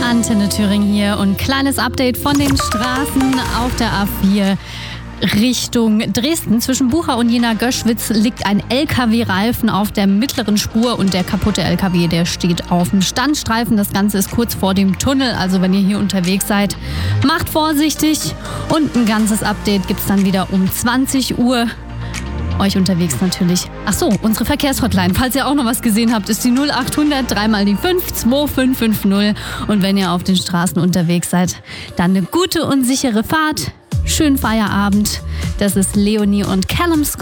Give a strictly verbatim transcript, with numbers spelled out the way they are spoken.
Antenne Thüringen hier und kleines Update von den Straßen auf der A vier Richtung Dresden. Zwischen Bucha und Jena Göschwitz liegt ein L K W-Reifen auf der mittleren Spur und der kaputte L K W, der steht auf dem Standstreifen. Das Ganze ist kurz vor dem Tunnel, also wenn ihr hier unterwegs seid, macht vorsichtig. Und ein ganzes Update gibt's dann wieder um zwanzig Uhr. Euch unterwegs natürlich. Ach so, unsere Verkehrshotline, falls ihr auch noch was gesehen habt, ist die null achthundert drei mal die fünf zwei fünf fünf null. Und wenn ihr auf den Straßen unterwegs seid, dann eine gute und sichere Fahrt. Schönen Feierabend. Das ist Leonie und Callum Scott.